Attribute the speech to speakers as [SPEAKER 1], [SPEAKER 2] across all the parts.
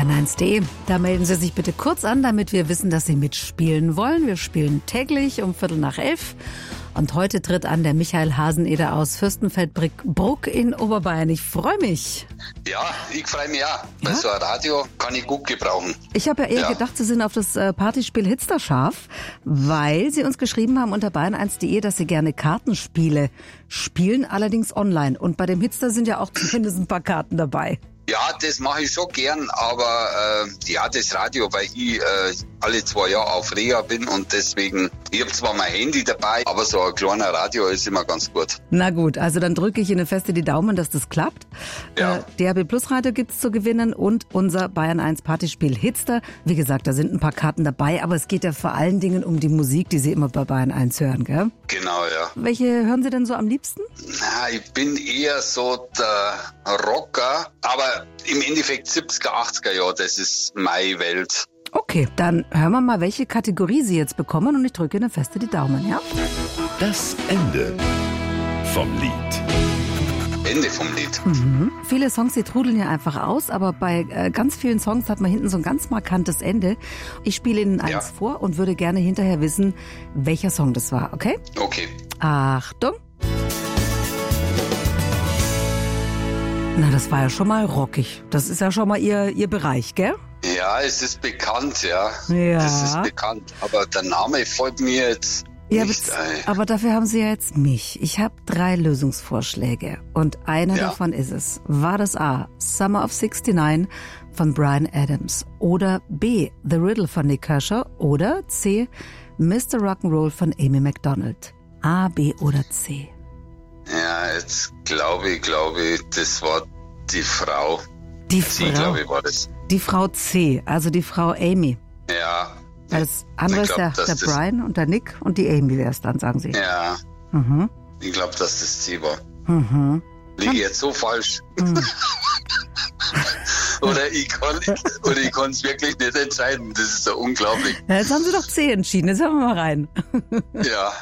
[SPEAKER 1] bayern1.de. Da melden Sie sich bitte kurz an, damit wir wissen, dass Sie mitspielen wollen. Wir spielen täglich um 11:15. Und heute tritt an der Michael Haseneder aus Fürstenfeldbruck in Oberbayern. Ich freue mich.
[SPEAKER 2] Ja, ich freue mich auch. Weil so ein Radio kann ich gut gebrauchen.
[SPEAKER 1] Ich habe ja eher gedacht, Sie sind auf das Partyspiel Hitster scharf, weil Sie uns geschrieben haben unter bayern1.de, dass Sie gerne Kartenspiele spielen, allerdings online. Und bei dem Hitster sind ja auch zumindest ein paar Karten dabei.
[SPEAKER 2] Ja, das mache ich schon gern, aber das Radio, weil ich alle 2 Jahre auf Reha bin und deswegen, ich habe zwar mein Handy dabei, aber so ein kleiner Radio ist immer ganz gut.
[SPEAKER 1] Na gut, also dann drücke ich Ihnen fest die Daumen, dass das klappt.
[SPEAKER 2] Ja.
[SPEAKER 1] DAB Plus Radio gibt's zu gewinnen und unser Bayern 1 Partyspiel Hitster. Wie gesagt, da sind ein paar Karten dabei, aber es geht ja vor allen Dingen um die Musik, die Sie immer bei Bayern 1 hören, gell?
[SPEAKER 2] Genau, ja.
[SPEAKER 1] Welche hören Sie denn so am liebsten?
[SPEAKER 2] Na, ich bin eher so der Rocker, aber im Endeffekt 70er, 80er Jahre, das ist meine Welt.
[SPEAKER 1] Okay, dann hören wir mal, welche Kategorie Sie jetzt bekommen und ich drücke Ihnen fest die Daumen, ja?
[SPEAKER 3] Das Ende vom Lied.
[SPEAKER 2] Ende vom Lied.
[SPEAKER 1] Viele Songs, die trudeln ja einfach aus, aber bei ganz vielen Songs hat man hinten so ein ganz markantes Ende. Ich spiele Ihnen eins vor und würde gerne hinterher wissen, welcher Song das war, okay?
[SPEAKER 2] Okay.
[SPEAKER 1] Achtung! Na, das war ja schon mal rockig. Das ist ja schon mal Ihr Bereich, gell?
[SPEAKER 2] Ja, es ist bekannt, ja.
[SPEAKER 1] Ja.
[SPEAKER 2] Es ist bekannt, aber der Name fällt mir jetzt nicht ein.
[SPEAKER 1] Aber dafür haben Sie ja jetzt mich. Ich habe 3 Lösungsvorschläge und einer davon ist es. War das A, Summer of 69 von Bryan Adams oder B, The Riddle von Nick Kershaw oder C, Mr. Rock'n'Roll von Amy Macdonald? A, B oder C?
[SPEAKER 2] Ja, jetzt glaube ich, das war die Frau.
[SPEAKER 1] Die
[SPEAKER 2] Sie,
[SPEAKER 1] Frau,
[SPEAKER 2] glaube ich, war das.
[SPEAKER 1] die Frau C, also die Frau Amy.
[SPEAKER 2] Ja.
[SPEAKER 1] Weil das andere ist der Brian und der Nick und die Amy wäre es dann, sagen Sie.
[SPEAKER 2] Ja.
[SPEAKER 1] Mhm.
[SPEAKER 2] Ich glaube, dass das sie war.
[SPEAKER 1] Mhm.
[SPEAKER 2] Liege ich jetzt so falsch? Oder ich kann es wirklich nicht entscheiden. Das ist so unglaublich.
[SPEAKER 1] Ja, jetzt haben Sie doch C entschieden. Jetzt hören wir mal rein.
[SPEAKER 2] Ja.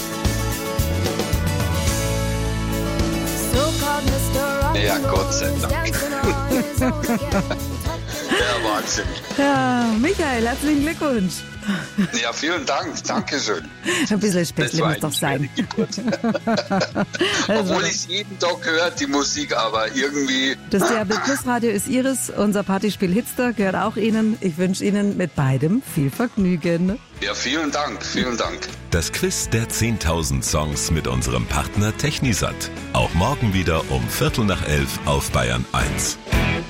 [SPEAKER 2] Ja, Gott sei Dank. Ja, Wahnsinn.
[SPEAKER 1] Ja, Michael, herzlichen Glückwunsch.
[SPEAKER 2] Ja, vielen Dank. Dankeschön.
[SPEAKER 1] Ein bisschen Späßle muss doch sein.
[SPEAKER 2] Obwohl ich es jeden Tag höre, die Musik, aber irgendwie...
[SPEAKER 1] Das DAB Plus Radio ist Ihres. Unser Partyspiel Hitster gehört auch Ihnen. Ich wünsche Ihnen mit beidem viel Vergnügen.
[SPEAKER 2] Ja, vielen Dank. Vielen Dank.
[SPEAKER 3] Das Quiz der 10.000 Songs mit unserem Partner Technisat. Auch morgen wieder um 11:15 auf Bayern 1.